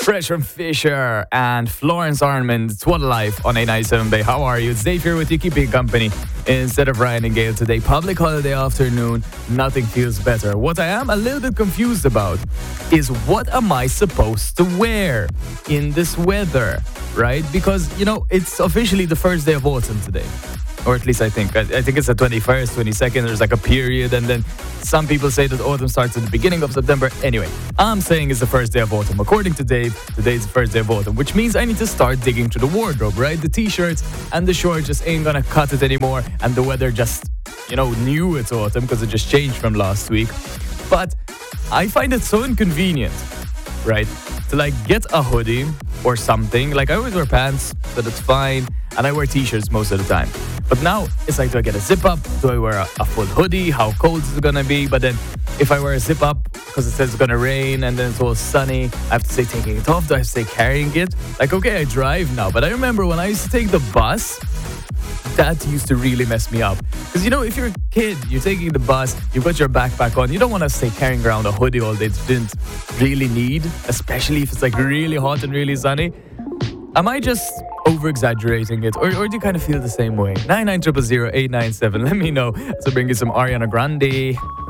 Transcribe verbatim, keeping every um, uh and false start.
Fresh from Fisher and Florence Armand. It's What a Life on A ninety-seven Bay. How are you? It's Dave here with you, keeping you company instead of Ryan and Gail today. Public holiday afternoon. Nothing feels better. What I am a little bit confused about is what am I supposed to wear in this weather, right? Because, you know, it's officially the first day of autumn today. Or at least I think. I, I think it's the twenty-first, twenty-second. There's like a period. And then some people say that autumn starts at the beginning of September. Anyway, I'm saying it's the first day of autumn. According to Dave, today's the first day of autumn. Which means I need to start digging through the wardrobe, right? The t-shirts and the shorts just ain't gonna cut it anymore. And the weather just, you know, knew it's autumn because it just changed from last week. But I find it so inconvenient, right? To like get a hoodie or something. Like I always wear pants, so that's fine. And I wear t-shirts most of the time. But now it's like, do I get a zip up? Do I wear a, a full hoodie? How cold is it gonna be? But then if I wear a zip up because it says it's gonna rain and then it's all sunny, I have to say taking it off. Do I have to say carrying it? Like, okay, I drive now. But I remember when I used to take the bus, that used to really mess me up. Because, you know, if you're a kid, you're taking the bus, you've got your backpack on, you don't want to stay carrying around a hoodie all day that you didn't really need, especially if it's like really hot and really sunny. Am I just over-exaggerating it? Or, or do you kind of feel the same way? nine nine zero zero zero eight nine seven. Let me know. So bring you some Ariana Grande.